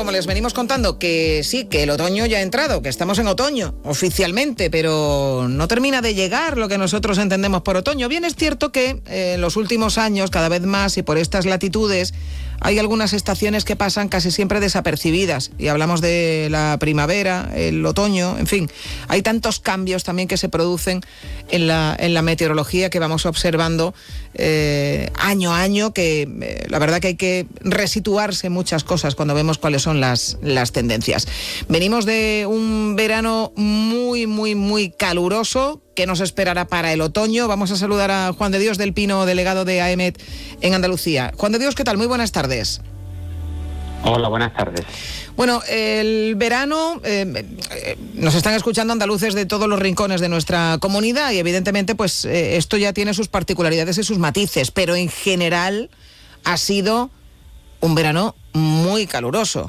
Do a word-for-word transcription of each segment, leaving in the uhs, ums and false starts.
como les venimos contando, que sí, que el otoño ya ha entrado, que estamos en otoño oficialmente, pero no termina de llegar lo que nosotros entendemos por otoño. Bien, es cierto que eh, en los últimos años, cada vez más y por estas latitudes, hay algunas estaciones que pasan casi siempre desapercibidas. Y hablamos de la primavera, el otoño, en fin. Hay tantos cambios también que se producen en la, en la meteorología que vamos observando eh, año a año, que eh, la verdad que hay que resituarse muchas cosas cuando vemos cuáles son las, las tendencias. Venimos de un verano muy, muy, muy caluroso. ¿Qué nos esperará para el otoño? Vamos a saludar a Juan de Dios del Pino, delegado de AEMET en Andalucía. Juan de Dios, ¿qué tal? Muy buenas tardes. Hola, buenas tardes. Bueno, el verano, eh, eh, nos están escuchando andaluces de todos los rincones de nuestra comunidad y evidentemente pues eh, esto ya tiene sus particularidades y sus matices, pero en general ha sido un verano muy caluroso.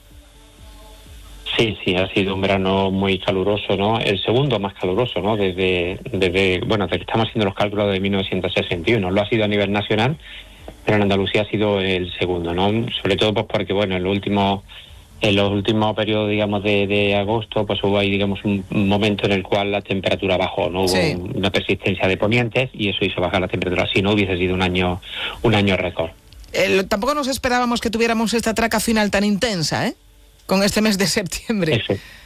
Sí, sí, ha sido un verano muy caluroso, ¿no? El segundo más caluroso, ¿no? Desde, desde bueno, desde que estamos haciendo los cálculos de mil novecientos sesenta y uno. Lo ha sido a nivel nacional, pero en Andalucía ha sido el segundo, ¿no? Sobre todo pues porque, bueno, en los últimos, en los últimos periodos, digamos, de, de agosto, pues hubo ahí, digamos, un momento en el cual la temperatura bajó, ¿no? Hubo sí. una persistencia de ponientes y eso hizo bajar la temperatura. Si no, hubiese sido un año, un año récord. Eh, tampoco nos esperábamos que tuviéramos esta traca final tan intensa, ¿eh? Con este mes de septiembre.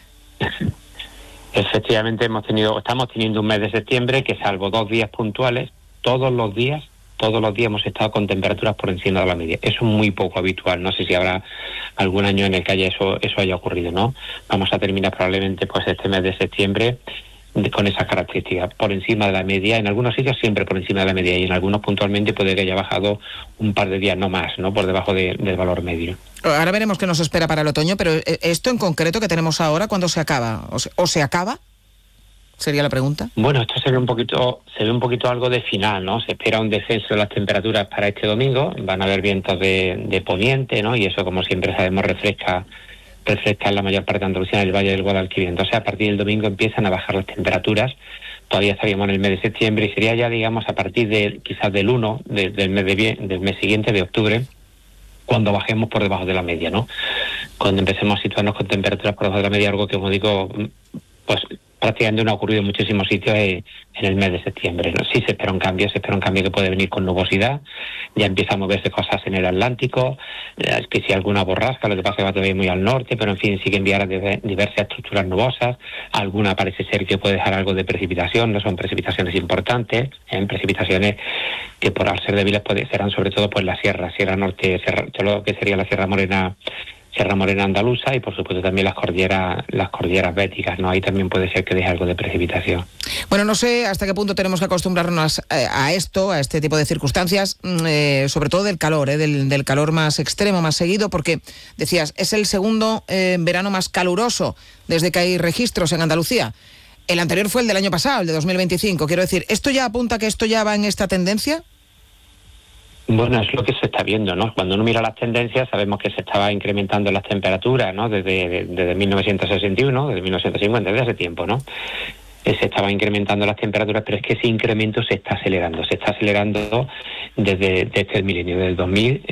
Efectivamente hemos tenido, estamos teniendo un mes de septiembre que, salvo dos días puntuales, todos los días, todos los días hemos estado con temperaturas por encima de la media. Eso es muy poco habitual. No sé si habrá algún año en el que haya eso, eso haya ocurrido, ¿no? Vamos a terminar probablemente pues este mes de septiembre de, con esas características, por encima de la media, en algunos sitios siempre por encima de la media y en algunos puntualmente puede que haya bajado un par de días, no más, ¿no? Por debajo de, del valor medio. Ahora veremos qué nos espera para el otoño, pero esto en concreto que tenemos ahora, ¿cuándo se acaba? ¿O se, o se acaba? Sería la pregunta. Bueno, esto se ve un poquito, se ve un poquito algo de final, ¿no? Se espera un descenso de las temperaturas para este domingo, van a haber vientos de, de poniente, ¿no? Y eso, como siempre sabemos, refresca refresca en la mayor parte de Andalucía, en el Valle del Guadalquivir. Entonces, a partir del domingo empiezan a bajar las temperaturas. Todavía estaríamos en el mes de septiembre y sería ya, digamos, a partir de quizás del uno de, del mes de del mes siguiente, de octubre, cuando bajemos por debajo de la media, ¿no? Cuando empecemos a situarnos con temperaturas por debajo de la media, algo que, como digo, pues prácticamente no ha ocurrido en muchísimos sitios en el mes de septiembre, ¿no? Sí se espera un cambio, se espera un cambio que puede venir con nubosidad, ya empieza a moverse cosas en el Atlántico, es que si alguna borrasca, lo que pasa es que va todavía muy al norte, pero en fin, sí que enviará diversas estructuras nubosas, alguna parece ser que puede dejar algo de precipitación, no son precipitaciones importantes, en precipitaciones que por al ser débiles puede, serán sobre todo pues la sierra, Sierra Norte, sierra, todo lo que sería la Sierra Morena, Sierra Morena Andaluza y por supuesto también las cordilleras, las cordilleras béticas, ¿no? Ahí también puede ser que deje algo de precipitación. Bueno, no sé hasta qué punto tenemos que acostumbrarnos a, a esto, a este tipo de circunstancias, eh, sobre todo del calor, eh, del, del calor más extremo, más seguido, porque decías, es el segundo eh, verano más caluroso desde que hay registros en Andalucía. El anterior fue el del año pasado, el de dos mil veinticinco. Quiero decir, ¿esto ya apunta que esto ya va en esta tendencia? Bueno, es lo que se está viendo, ¿no? Cuando uno mira las tendencias, sabemos que se estaba incrementando las temperaturas, ¿no? Desde, desde mil novecientos sesenta y uno, desde mil novecientos cincuenta, desde hace tiempo, ¿no? Eh, se estaba incrementando las temperaturas, pero es que ese incremento se está acelerando, se está acelerando desde, desde el milenio, desde el dos mil.